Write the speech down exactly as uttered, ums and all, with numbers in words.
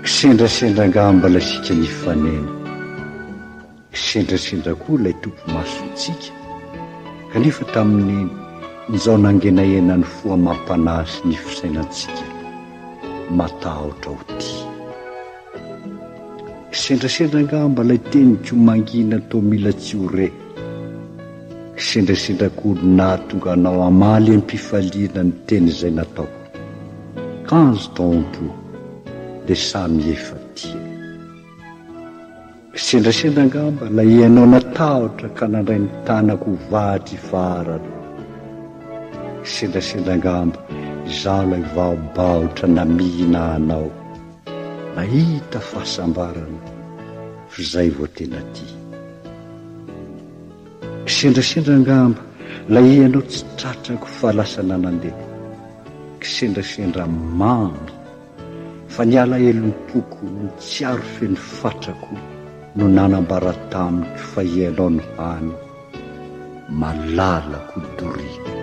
Kisendrasendra ngamba la sika nifanena, kisendrasendra koa ilay tompo masontsika, kanefa tamin'ny nizao nangena enany foa mampanasy ny fisainantsika matahotra ho ty. Kisendrasendra ngamba lay teny ko mangina tao mila tsy ho re, kisendrasendra koa nahatonga anao amaly am-pifaliana ny teny izay natao. Quinze tompo de samy efa tia. Kisendrasendra ngamba lay ianao natahotra ka nandray ny tanako vatry farana. Kisendrasendra ngamba izaho lay vaobaotra namihina anao, nahita fahasambarana fa zay vao tena tia. Kisendrasendra ngamba lay ianao tsy tratrako fa lasa nanandeha. Kisendrasendra mamy fa niala elom-poko no tsy aro feno fatrako no nanambara tamiko fa ianao no hany malalako doriko.